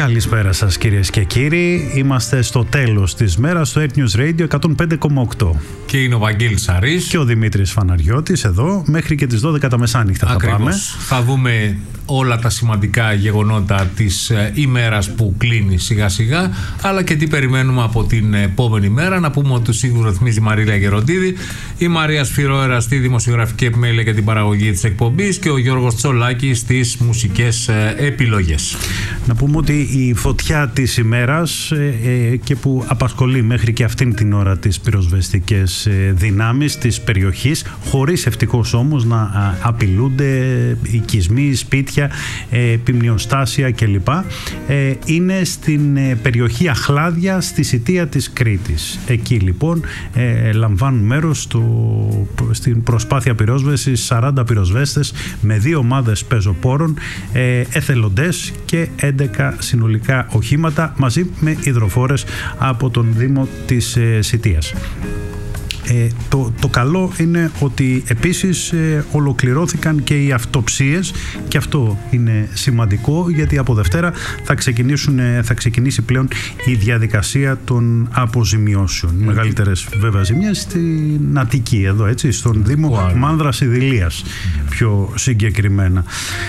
Καλησπέρα σας κυρίες και κύριοι. Είμαστε στο τέλος της μέρας στο Air News Radio 105,8. Και είναι ο Βαγγέλης Σαρής και ο Δημήτρης Φαναριώτης εδώ μέχρι και τις 12 τα μεσάνυχτα. Ακριβώς. Θα πάμε. Θα δούμε όλα τα σημαντικά γεγονότα της ημέρας που κλείνει σιγά σιγά, αλλά και τι περιμένουμε από την επόμενη μέρα. Να πούμε ότι τους ήχους ρυθμίζει η Μαρίλα Γεροντίδη, η Μαρία Σφυρόερα στη δημοσιογραφική επιμέλεια και την παραγωγή της εκπομπής και ο Γιώργος Τσολάκης στις μουσικές επιλογές. Να πούμε ότι η φωτιά της ημέρας και που απασχολεί μέχρι και αυτήν την ώρα τις πυροσβεστικές δυνάμεις της περιοχής, χωρίς ευτυχώς όμως να απειλούνται οικισμοί, σπίτια, ποιμνιοστάσια κλπ. Είναι στην περιοχή Αχλάδια, στη Σιτία της Κρήτης. Εκεί λοιπόν λαμβάνουν μέρος στην προσπάθεια πυρόσβεσης 40 πυροσβέστες με 2 ομάδες πεζοπόρων, εθελοντές και 11 συνολικά οχήματα μαζί με υδροφόρες από τον Δήμο της Σιτίας. Το καλό είναι ότι επίσης ολοκληρώθηκαν και οι αυτοψίες και αυτό είναι σημαντικό, γιατί από Δευτέρα θα ξεκινήσει πλέον η διαδικασία των αποζημιώσεων. Μεγαλύτερες βέβαια ζημιές στην Αττική εδώ, έτσι, στον Δήμο Μάνδρας Ιδηλίας πιο συγκεκριμένα.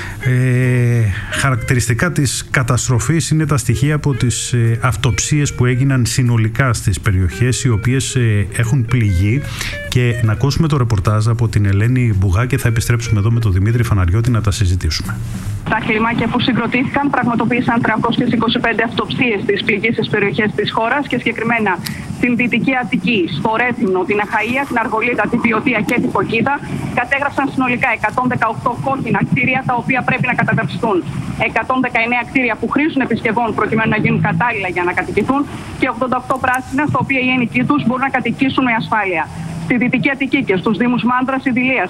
Χαρακτηριστικά της καταστροφής είναι τα στοιχεία από τις αυτοψίες που έγιναν συνολικά στις περιοχές οι οποίες έχουν πληγεί, και να ακούσουμε το ρεπορτάζ από την Ελένη Μπουγά και θα επιστρέψουμε εδώ με τον Δημήτρη Φαναριώτη να τα συζητήσουμε. Τα κλιμάκια που συγκροτήθηκαν πραγματοποίησαν 325 αυτοψίες στις πληγήσεις περιοχές της χώρας και συγκεκριμένα στην Δυτική Αττική, στο Ρέθυμνο, την Αχαΐα, την Αργολίδα, την Βιωτία και την Φωκίδα. Κατέγραψαν συνολικά 118 κόκκινα κτίρια τα οποία πρέπει να καταδαψιστούν. 119 κτίρια που χρήζουν επισκευών προκειμένου να γίνουν κατάλληλα για να κατοικηθούν και 88 πράσινα στα οποία οι ενοικοί τους μπορούν να κατοικήσουν με ασφάλεια. Στη Δυτική Αττική και στους Δήμους Μάνδρας, Ιδηλίας